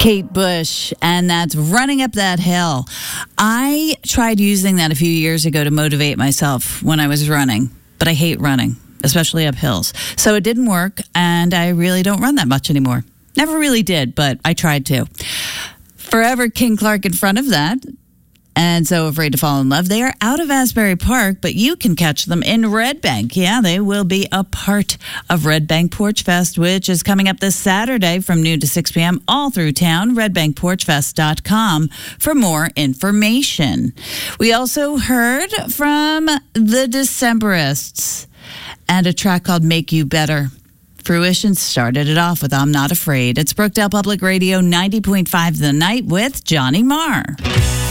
Kate Bush, and that's Running Up That Hill. I tried using that a few years ago to motivate myself when I was running, but I hate running, especially up hills. So it didn't work, and I really don't run that much anymore. Never really did, but I tried to. Forever King Clark in front of that. And So Afraid to Fall in Love. They are out of Asbury Park, but you can catch them in Red Bank. Yeah, they will be a part of Red Bank Porch Fest, which is coming up this Saturday from noon to 6 p.m. all through town. RedbankPorchFest.com for more information. We also heard from the Decemberists and a track called Make You Better. Fruition started it off with I'm Not Afraid. It's Brookdale Public Radio 90.5 The Night with Johnny Marr.